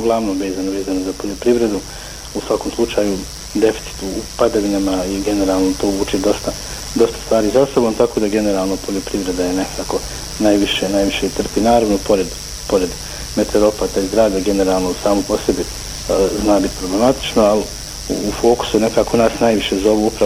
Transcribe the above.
uglavnom vezano za poljoprivredu. U svakom slučaju deficit u padavinama i generalno to vuče dosta stvari za sobom, tako da generalno poljoprivreda je nekako najviše trpi. Naravno, pored meteoropata i zdravlja, generalno samo po sebi zna biti problematično, ali u fokusu nekako nas najviše zovu upravo